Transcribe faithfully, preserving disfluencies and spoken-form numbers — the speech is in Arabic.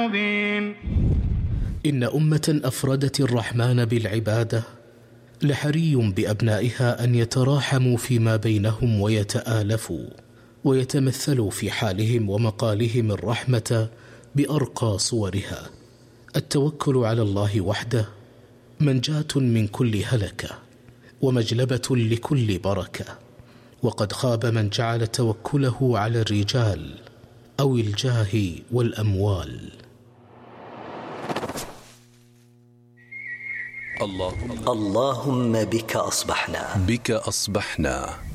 مبين. إن أمة أفردت الرحمن بالعبادة لحري بأبنائها أن يتراحموا فيما بينهم ويتآلفوا ويتمثلوا في حالهم ومقالهم الرحمة بأرقى صورها. التوكل على الله وحده منجاة من كل هلكة ومجلبة لكل بركة، وقد خاب من جعل توكله على الرجال أو الجاه والأموال. اللهم بك أصبحنا بك أصبحنا